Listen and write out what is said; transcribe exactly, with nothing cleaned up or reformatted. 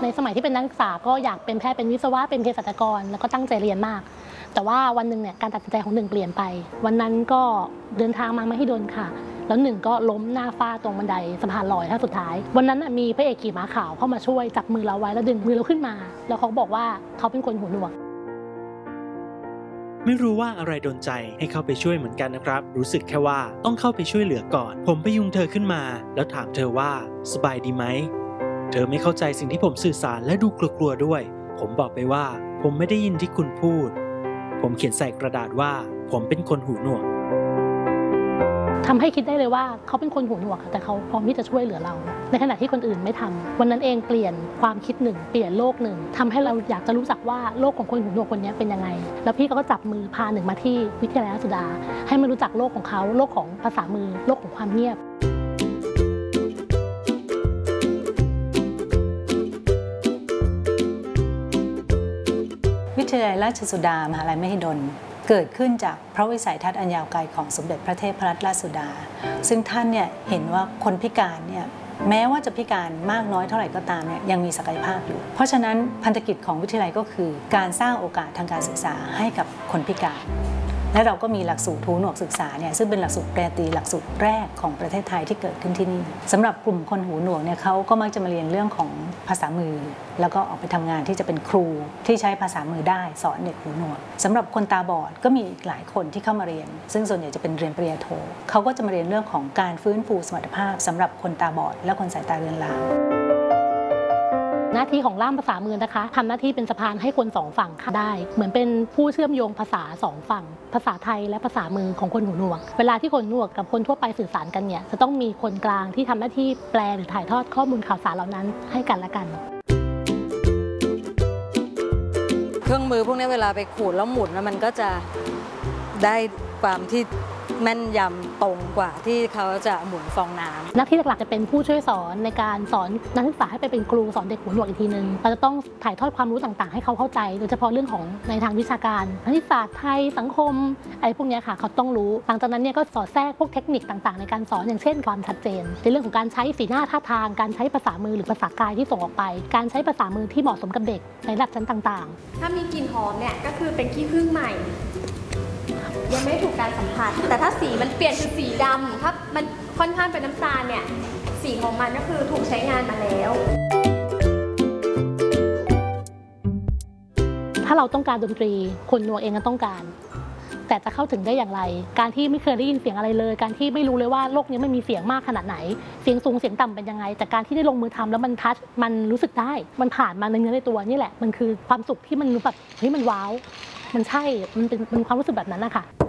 ในสมัยที่เป็นนักศึกษาก็อยากเป็นแพทย์เป็นวิศวะเป็นเภสัชกรแล้วก็ตั้งใจเรียนมากแต่ว่าวันหนึ่งเนี่ยการตัดสินใจของหนึ่งเปลี่ยนไปวันนั้นก็เดินทางมามหิดลค่ะแล้วหนึ่งก็ล้มหน้าฟาดตรงบันไดสะพานลอยท่าสุดท้ายวันนั้นมีพระเอกขี่ม้าขาวเข้ามาช่วยจับมือเราไว้แล้วดึงมือเราขึ้นมาแล้วเขาบอกว่าเขาเป็นคนหูหนวกไม่รู้ว่าอะไรดลใจให้เข้าไปช่วยเหมือนกันนะครับรู้สึกแค่ว่าต้องเข้าไปช่วยเหลือก่อนผมพยุงเธอขึ้นมาแล้วถามเธอว่าสบายดีไหมเธอไม่เข้าใจสิ่งที่ผมสื่อสารและดูกลัวๆด้วยผมบอกไปว่าผมไม่ได้ยินที่คุณพูดผมเขียนใส่กระดาษว่าผมเป็นคนหูหนวกทำให้คิดได้เลยว่าเขาเป็นคนหูหนวกแต่เขาพร้อมที่จะช่วยเหลือเราในขณะที่คนอื่นไม่ทำวันนั้นเองเปลี่ยนความคิดหนึ่งเปลี่ยนโลกหนึ่งทำให้เราอยากจะรู้จักว่าโลกของคนหูหนวกคนนี้เป็นยังไงแล้วพี่ก็จับมือพาหนึ่งมาที่วิทยาลัยราชสุดาให้มันรู้จักโลกของเขาโลกของภาษามือโลกของความเงียบวิทยาลัยราชสุดามหาลัยมหิดลเกิดขึ้นจากพระวิสัยทัศน์อันยาวไกลของสมเด็จพระเทพรัตนราชสุดาซึ่งท่านเนี่ยเห็นว่าคนพิการเนี่ยแม้ว่าจะพิการมากน้อยเท่าไหร่ก็ตามเนี่ยยังมีศักยภาพอยู่เพราะฉะนั้นพันธกิจของวิทยาลัยก็คือการสร้างโอกาสทางการศึกษาให้กับคนพิการและเราก็มีหลักสูตรหูหนวกศึกษาเนี่ยซึ่งเป็นหลักสูตรปริญญาตรีหลักสูตรแรกของประเทศไทยที่เกิดขึ้นที่นี่สำหรับกลุ่มคนหูหนวกเนี่ยเขาก็มักจะมาเรียนเรื่องของภาษามือแล้วก็ออกไปทำงานที่จะเป็นครูที่ใช้ภาษามือได้สอนเด็กหูหนวกสำหรับคนตาบอดก็มีอีกหลายคนที่เข้ามาเรียนซึ่งส่วนใหญ่จะเป็นเรียนปริญญาโทเขาก็จะมาเรียนเรื่องของการฟื้นฟูสมรรถภาพสำหรับคนตาบอดและคนสายตาเรือนรางหน้าที่ของล่ามภาษามือนะคะทำหน้าที่เป็นสะพานให้คนสองฝั่งค่ะได้เหมือนเป็นผู้เชื่อมโยงภาษาสองฝั่งภาษาไทยและภาษามือของคนหูหนวกเวลาที่คนหูหนวกกับคนทั่วไปสื่อสารกันเนี่ยจะต้องมีคนกลางที่ทำหน้าที่แปลหรือถ่ายทอดข้อมูลข่าวสารเหล่านั้นให้กันและกันเครื่องมือพวกนี้เวลาไปขูดแล้วหมุนแล้วมันก็จะได้ความที่แม่นยำตรงกว่าที่เขาจะหมุนฟองน้ำหน้าที่หลักๆจะเป็นผู้ช่วยสอนในการสอนนักศึกษาให้ไปเป็นครูสอนเด็กหูหนวกอีกทีนึงเราจะต้องถ่ายทอดความรู้ต่างๆให้เขาเข้าใจโดยเฉพาะเรื่องของในทางวิชาการคณิตศาสตร์ไทยสังคมอะไรพวกนี้ค่ะเขาต้องรู้หลังจากนั้นเนี่ยก็สอดแทรกพวกเทคนิคต่างๆในการสอนอย่างเช่นความชัดเจนในเรื่องของการใช้สีหน้าท่าทางการใช้ภาษามือหรือภาษากายที่ส่งออกไปการใช้ภาษามือที่เหมาะสมกับเด็กในระดับชั้นต่างๆถ้ามีกลิ่นหอมเนี่ยก็คือเป็นขี้ผึ้งใหม่ยังไม่ถูกการสัมผัสแต่ถ้าสีมันเปลี่ยนเป็นสีดำถ้ามันค่อนข้างเป็นน้ำตาลเนี่ยสีของมันก็คือถูกใช้งานมาแล้วถ้าเราต้องการดนตรีคนหนวกเองก็ต้องการแต่จะเข้าถึงได้อย่างไรการที่ไม่เคยได้ยินเสียงอะไรเลยการที่ไม่รู้เลยว่าโลกนี้มันมีเสียงมากขนาดไหนเสียงสูงเสียงต่ำเป็นยังไงแต่การที่ได้ลงมือทำแล้วมันทัชมันรู้สึกได้มันผ่านมาในเนื้อในตัวนี่แหละมันคือความสุขที่มันแบบเฮ้ยมันว้าวมันใช่มันเป็นมันความรู้สึกแบบนั้นนะคะ